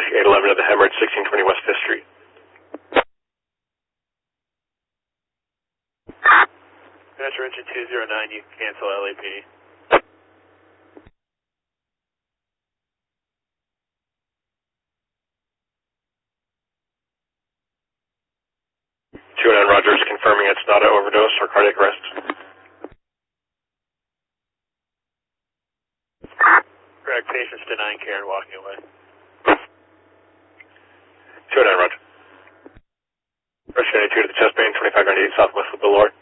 811 to the Hemorrhage, 1620 West 5th Street. Metro Engine 209, you can cancel LAPD. 209 Roger is confirming it's not an overdose or cardiac arrest. Correct, patient's denying care and walking away. 209 Roger. Rush 92 to the chest pain, 2598 southwest of the Lord.